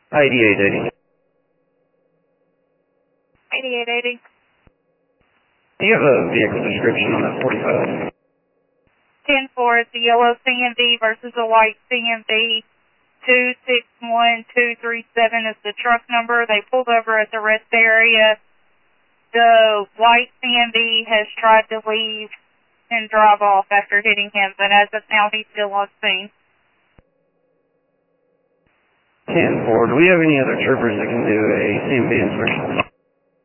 ID880. 8880. Do you have a vehicle description on that 45? 10-4 is the yellow CMV versus the white CMV. 261237 is the truck number. They pulled over at the rest area. The white CMV has tried to leave and drive off after hitting him, but as of now, he's still on scene. 10-4, do we have any other troopers that can do a CMV inspection?